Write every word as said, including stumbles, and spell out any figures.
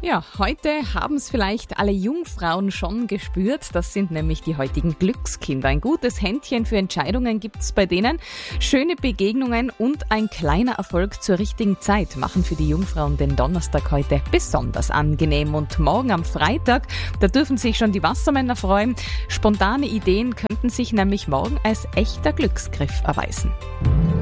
Ja, heute haben es vielleicht alle Jungfrauen schon gespürt. Das sind nämlich die heutigen Glückskinder. Ein gutes Händchen für Entscheidungen gibt's bei denen. Schöne Begegnungen und ein kleiner Erfolg zur richtigen Zeit machen für die Jungfrauen den Donnerstag heute besonders angenehm. Und morgen am Freitag, da dürfen sich schon die Wassermänner freuen. Spontane Ideen könnten sich nämlich morgen als echter Glücksgriff erweisen.